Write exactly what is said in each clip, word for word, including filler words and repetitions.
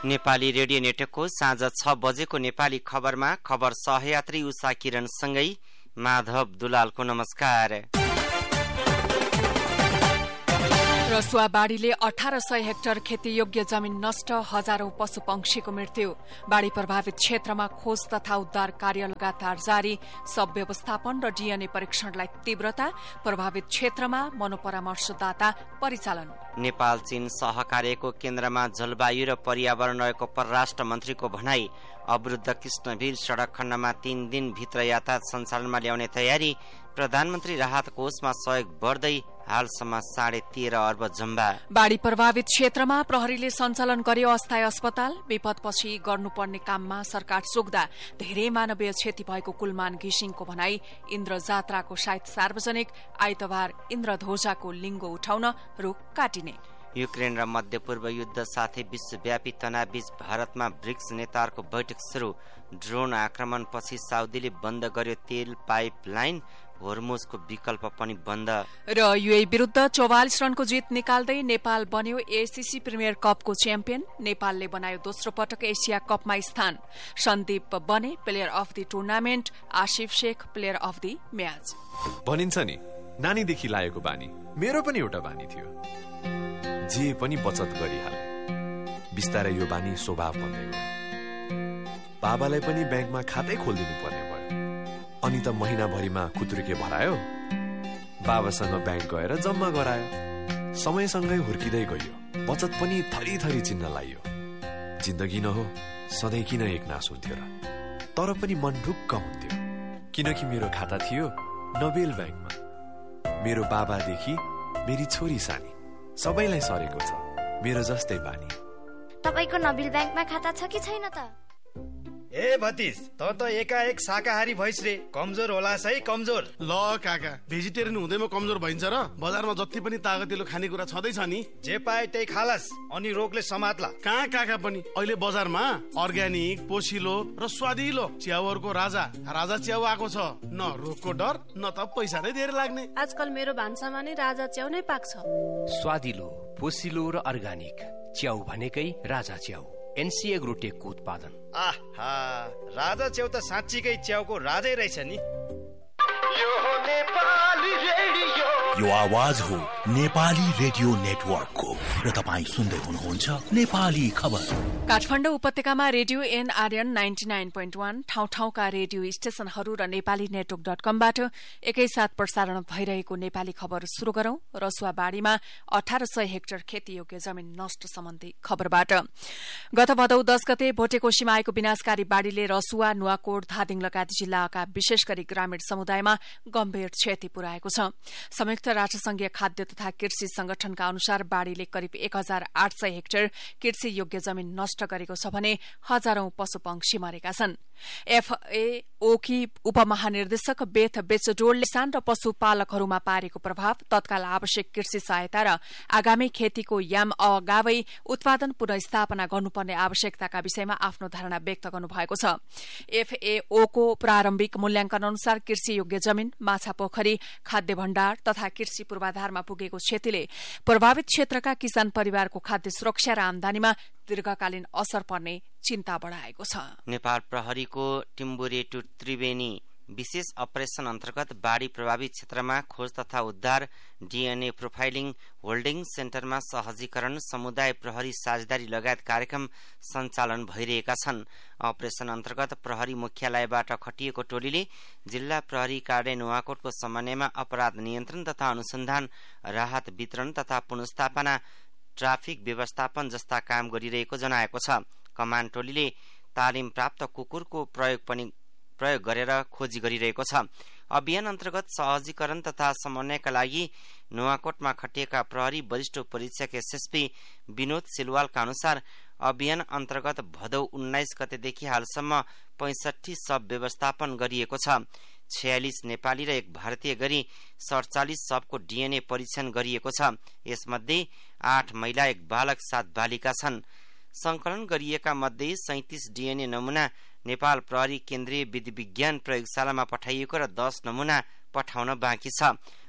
Nepali radio नेटवर्कको साँझ छ बजेको नेपाली खबरमा खबर सहयात्री उषा किरणसँगै माधव दुलालको नमस्कार। रसुवा बाढ़ीले अठारह सय हेक्टर खेतीयोग्य जमीन नष्ट, हजारौं पशु पंक्षीको मृत्यु। बाढ़ी प्रभावित क्षेत्रमा खोज तथा उद्धार कार्य लगातार जारी। सब व्यवस्थापन र डीएनए परीक्षणलाई तीव्रता, प्रभावित क्षेत्रमा मनोपरामर्शदाता परिचालन। नेपाल चीन सहकार्यको केन्द्रमा जलवायु र पर्यावरण रहेको परराष्ट्र मन्त्रीको भनाई। अवरुद्ध कृष्णवीर सड़क खण्डमा तीन दिन भित्र यातायात सञ्चालनमा ल्याउने तयारी। प्रधानमन्त्री राहत कोषमा सहयोग बढ्दै, हालसम्म साढे तेह्र अर्ब जम्बा। बाढ़ी प्रभावित क्षेत्रमा प्रहरीले सञ्चालन गर्यो अस्थायी अस्पताल। विपदपछि गर्नुपर्ने काममा सरकार चोक्दा धेरै मानवीय क्षति भएको कुलमान घिसिङको भनाई। इन्द्र जात्राको साइत सार्वजनिक। आइतबार इन्द्र ध्वजाको लिङ्गो उठाउन रोक काटिने। युक्रेन र मध्यपूर्व युद्ध साथै विश्वव्यापी तनावबीच भारतमा ब्रिक्स नेताहरूको बैठक सुरु। ड्रोन आक्रमणपछि साउदीले बन्द गर्यो तेल पाइपलाइन। होर्मुजको विकल्प पनि बन्द। र युए विरुद्ध चौवालिस रनको जित निकाल्दै नेपाल बन्यो एसीसी प्रिमियर कपको च्याम्पियन। नेपालले बनायो दोस्रो पटक एसिया कपमा स्थान। सन्दीप बने player of the tournament. Ashif Sheikh player of the match. भनिन्छ नि, नानीदेखि लागेको बानी मेरो पनि एउटा बानी थियो। जे पनि बचत गरिहाले। बिस्तारै यो बानी स्वभाव बन्दै गयो। बाबालाई पनि ब्याङ्कमा खातै खोलिदिनु पर्ने भयो। अनि त महिनाभरिमा खुत्रुके भरायो। बाबासँग ब्याङ्क गएर जम्मा गरायो। समयसँगै हुर्किँदै गयो। बचत पनि थरी थरी चिन्न लाग्यो। जिन्दगी न हो सधैँ किन एक नास हुन्थ्यो र? तर पनि मन ढुक्क हुन्थ्यो, किनकि मेरो खाता थियो नोबेल ब्याङ्कमा। मेरो बाबादेखि मेरी छोरी सानी सबैलाई सरेको छ मेरो जस्तै बानी। तपाईको नोबेल ब्याङ्कमा खाता छ कि छैन त? ए भतिज, त त एकाएक शाकाहारी भइस रे। कमजोर होला सही कमजोर। ल काका, भेजिटेरियन हुँदैमा कमजोर भइन्छ र? बजारमा जति पनि तागतिलो खानेकुरा छँदैछ नि, जे पाए त्यही खालास अनि रोगले समात्ला। कहाँ काका पनि अहिले बजारमा अर्ग्यानिक, पोसिलो र स्वादिलो च्याउहरूको राजा राजा च्याउ आएको छ। न रोगको डर न त पैसा नै धेरै लाग्ने। आजकल मेरो भान्सामा नै राजा च्याउ नै पाक्छ। स्वादिलो, पोसिलो र अर्ग्यानिक च्याउ भनेकै राजा च्याउ। एनसी एग्रोटेकको उत्पादन। आहा, राजा च्याउ त साँच्चीकै च्याउको राजै रहेछ नि। यो आवाज हो नेपाली रेडियो नेटवर्कको र तपाईँ सुन्दै हुनुहुन्छ नेपाली खबर। काठमाडौँ उपत्यकामा radio NRN ninety nine point one, ठाउँ ठाउँका रेडियो स्टेशनहरू र नेपाली नेटवर्क डट कमबाट एकैसाथ प्रसारण भइरहेको नेपाली खबर शुरू गरौं। रसुवा बाढ़ीमा अठारह सय हेक्टर खेतीयोग्य जमीन नष्ट सम्बन्धी खबरबाट। गत भदौ दस गते भोटेकोशीमा आएको विनाशकारी बाढ़ीले रसुवा, नुवाकोट, धादिङ लगायत जिल्लाका विशेष गरी ग्रामीण समुदायमा गम्भीर क्षति पुर्याएको छ। संयुक्त राष्ट्रसंघीय खाद्य तथा कृषि संगठनका अनुसार बाढ़ीले करिब एक हजार आठ सय हेक्टर कृषि योग्य जमीन नष्ट गरेको छ भने हजारौं पशु पंक्षी मरेका छन्। एफएओकी उपमहानिर्देशक बेथ बेचडोलले किसान र पशुपालकहरूमा पारेको प्रभाव, तत्काल आवश्यक कृषि सहायता र आगामी खेतीको याम अगावै उत्पादन पुनर्स्थापना गर्नुपर्ने आवश्यकताका विषयमा आफ्नो धारणा व्यक्त गर्नुभएको छ। एफएओको प्रारम्भिक मूल्याङ्कन अनुसार कृषि योग्य जमीन, माछा पोखरी, खाद्य भण्डार तथा कृषि पूर्वाधारमा पुगेको क्षतिले प्रभावित क्षेत्रका किसान परिवारको खाद्य सुरक्षा र आमदानीमा दीर्घकालीन असर पर्ने चिन्ता बढ़ाएको छ। नेपाल प्रहरीको टिम्बुरे टु त्रिवेणी विशेष अपरेशन अन्तर्गत बाढ़ी प्रभावित क्षेत्रमा खोज तथा उद्धार, डीएनए प्रोफाइलिङ, होल्डिङ सेन्टरमा सहजीकरण, समुदाय प्रहरी साझेदारी लगायत कार्यक्रम सञ्चालन भइरहेका छन्। अपरेशन अन्तर्गत प्रहरी मुख्यालयबाट खटिएको टोलीले जिल्ला प्रहरी कार्यालय नुवाकोटको समन्वयमा अपराध नियन्त्रण तथा अनुसन्धान, राहत वितरण तथा पुनर्स्थापना, ट्राफिक व्यवस्थापन जस्ता काम गरिरहेको जनाएको छ। कमान टोलीले तालिम प्राप्त कुकुरको प्रयोग पनि प्रयोग गरेर खोजी गरिरहेको छ। अभियान अन्तर्गत सहजीकरण तथा समन्वयका लागि नुवाकोटमा खटिएका प्रहरी वरिष्ठ परीक्षक एसएसपी विनोद सिलवालका अनुसार अभियान अन्तर्गत भदौ उन्नाइस गतेदेखि हालसम्म पैंसठी शव व्यवस्थापन गरिएको छ। छयालिस नेपाली र एक भारतीय गरी सडचालिस शवको डीएनए परीक्षण गरिएको छ। यसमध्ये आठ महिला, एक बालक, सात बालिका छन्। संकलन गरिएका मध्ये सैंतीस डीएनए नमूना नेपाल प्रहरी केन्द्रीय विधि विज्ञान प्रयोगशालामा पठाइएको र दस नमूना पठाउन बाँकी छ।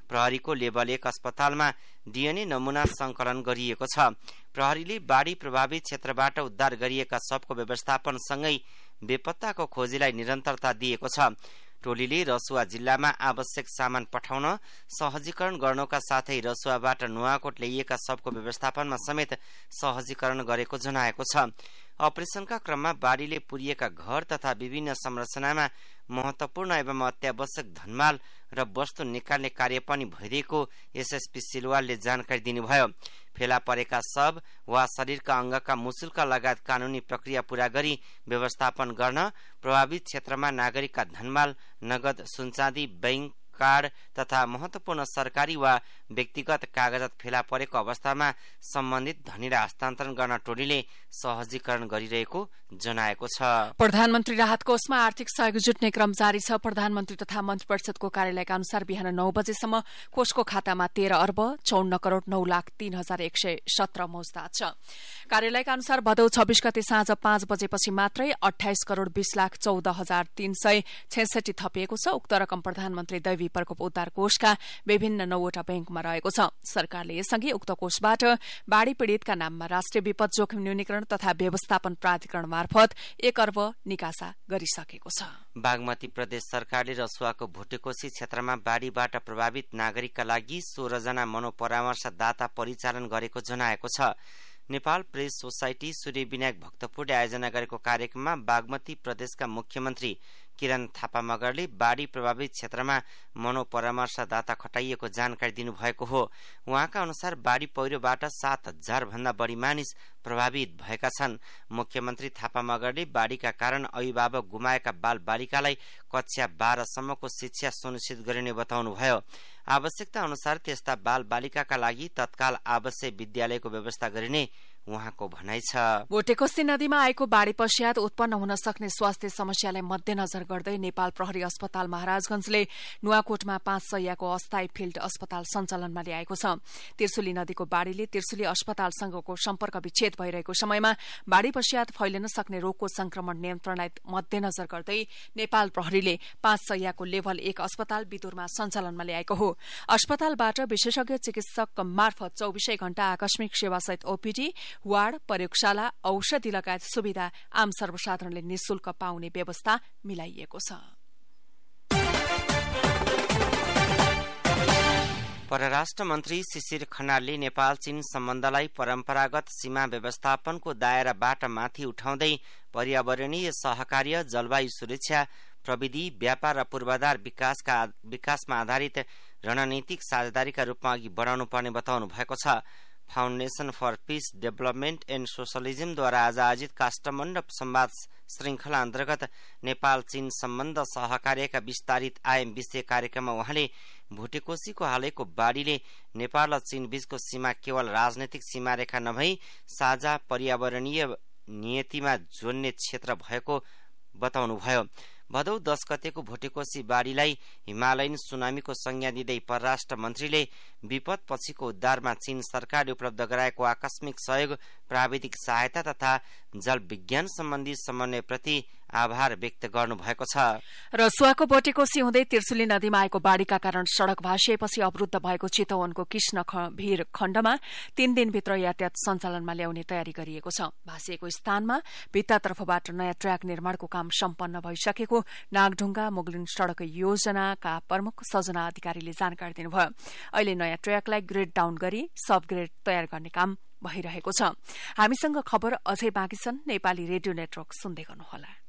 प्रहरीको लेभल एक अस्पतालमा डीएनए नमूना संकलन गरिएको छ। प्रहरीले बाढी प्रभावित क्षेत्रबाट उद्धार गरिएका शवको व्यवस्थापनसँगै बेपत्ताको खोजीलाई निरन्तरता दिएको छ। टोलीले रसुवा जिल्लामा आवश्यक सामान पठाउन सहजीकरण गर्नका साथै रसुवाबाट नुवाकोट ल्याइएका शवको व्यवस्थापनमा समेत सहजीकरण गरेको जनाएको छ। अपरेसनका क्रममा बाढीले पुरिएका घर तथा विभिन्न संरचनामा महत्वपूर्ण एवं अत्यावश्यक धनमाल र वस्तु निकाल्ने कार्य पनि भइरहेको एसएसपी सिलवालले जानकारी दिनुभयो। फेला परेका शव वा शरीरका अङ्गका मुसुल्का लगायत कानूनी प्रक्रिया पूरा गरी व्यवस्थापन गर्न प्रभावित क्षेत्रमा नागरिकका धनमाल, नगद, सुनचाँदी, बैंक कार्ड तथा महत्वपूर्ण सरकारी वा व्यक्तिगत कागजात फेला परेको अवस्थामा सम्बन्धित धनीलाई हस्तान्तरण गर्न टोलीले सहजीकरण गरिरहेको जनाएको छ। प्रधानमन्त्री राहत कोषमा आर्थिक सहयोग जुट्ने क्रम जारी छ। प्रधानमन्त्री तथा मन्त्री परिषदको कार्यालयका अनुसार बिहान नौ बजेसम्म कोषको खातामा तेह्र अर्ब चौन्न करोड़ नौ लाख तीन हजार एक सय सत्र मौजदात छ। कार्यालयका अनुसार भदौ छब्बीस गते साँझ पाँच बजेपछि मात्रै अठाइस करोड़ बीस लाख चौध हजार तीन सय छैसठी थपिएको छ। उक्त रकम प्रधानमन्त्री दैवी प्रकोप उद्धार कोषका विभिन्न नौवटा बैंकमा रहेको छ। सरकारले यसअघि उक्त कोषबाट बाढ़ी पीड़ितका नाममा राष्ट्रिय विपद जोखिम न्यूनीकरण तथा व्यवस्थापन प्राधिकरण मार्फत एक अर्ब निकासा गरिसकेको छ। बागमती प्रदेश सरकारले रसुवाको भुटेकोशी क्षेत्रमा बाढ़ीबाट प्रभावित नागरिकका लागि सोह्र जना मनोपरामर्शदाता परिचालन गरेको जनाएको छ। नेपाल प्रेस सोसाइटी सूर्य विनायक भक्तपुरले आयोजना गरेको कार्यक्रममा बागमती प्रदेशका मुख्यमन्त्री किरण थापा मगरले बाढ़ी प्रभावित क्षेत्रमा मनोपरामर्शदाता खटाइएको जानकारी दिनुभएको हो। उहाँका अनुसार बाढ़ी पहिरोबाट सात हजार भन्दा बढ़ी मानिस प्रभावित भएका छन्। मुख्यमन्त्री थापा मगरले बाढ़ीका कारण अभिभावक गुमाएका बाल बालिकालाई कक्षा बाह्रसम्मको शिक्षा सुनिश्चित गरिने बताउनुभयो। आवश्यकता अनुसार त्यस्ता बाल बालिकाका लागि तत्काल आवश्यक विद्यालयको व्यवस्था गरिने उहाँको भनाइ छ। भुटेकोशी नदीमा आएको बाढ़ी पश्चात उत्पन्न हुन सक्ने स्वास्थ्य समस्यालाई मध्यनजर गर्दै नेपाल प्रहरी अस्पताल महाराजगंजले नुवाकोटमा पाँच सयको अस्थायी फिल्ड अस्पताल सञ्चालनमा ल्याएको छ। त्रिशुली नदीको बाढ़ीले त्रिशुली अस्पतालसँगको सम्पर्क विच्छेद भइरहेको समयमा बाढ़ी पश्चात फैलिन सक्ने रोगको संक्रमण नियन्त्रणलाई मध्यनजर गर्दै नेपाल प्रहरीले पाँच सयको लेभल एक अस्पताल बितुरमा सञ्चालनमा ल्याएको हो। अस्पतालबाट विशेषज्ञ चिकित्सक मार्फत चौबिसै घण्टा आकस्मिक सेवासहित ओपीडी, वार्ड, प्रयोगशाला, औषधि लगायत सुविधा आम सर्वसाधारणले निशुल्क पाउने व्यवस्था मिलाइएको छ। परराष्ट्र मन्त्री शिशिर खनालले नेपाल चीन सम्बन्धलाई परम्परागत सीमा व्यवस्थापनको दायराबाट माथि उठाउँदै पर्यावरणीय सहकार्य, जलवायु सुरक्षा, प्रविधि, व्यापार र पूर्वाधार विकासका विकासमा आधारित रणनीतिक साझेदारीका रूपमा अघि बढाउनु पर्ने बताउनु भएको छ। Foundation for piece development and सोशलिजमद्वारा आज आयोजित काष्ठमण्डप संवाद श्रृंखला अन्तर्गत नेपाल चीन सम्बन्ध सहकार्यका विस्तारित आयाम विषय कार्यक्रममा उहाँले भुटेकोशीको हालैको बाढ़ीले नेपाल र चीन बीचको सीमा केवल राजनैतिक सीमा रेखा नभई साझा पर्यावरणीय नियतिमा जोड्ने क्षेत्र भएको बताउनुभयो। भदौ दस गतेको भुटेकोशी बाढ़ीलाई हिमालयन सुनामीको संज्ञा दिँदै परराष्ट्र मन्त्रीले विपद पछिको उद्धारमा चीन सरकारले उपलब्ध गराएको आकस्मिक सहयोग, प्राविधिक सहायता तथा जल विज्ञान सम्बन्धी समन्वयप्रति आभार व्यक्त गर्नुभएको छ। रसुवाको भुटेकोशी हुँदै त्रिशुली नदीमा आएको बाढ़ीका कारण सड़क भासिएपछि अवरुद्ध भएको चितवनको कृष्ण भीर खण्डमा तीन दिनभित्र यातायात सञ्चालनमा ल्याउने तयारी गरिएको छ। भासिएको स्थानमा भित्तातर्फबाट नयाँ ट्र्याक निर्माणको काम सम्पन्न भइसकेको नागढुङ्गा मुगलिन सड़क योजनाका प्रमुख सजना अधिकारीले जानकारी दिनुभयो। अहिले नयाँ ट्र्याकलाई ग्रेड डाउन गरी सब ग्रेड तयार गर्ने काम भइरहेको छ। हामीसँग खबर अझै बाँकी छन्। नेपाली रेडियो नेटवर्क सुन्दै गर्नुहोला।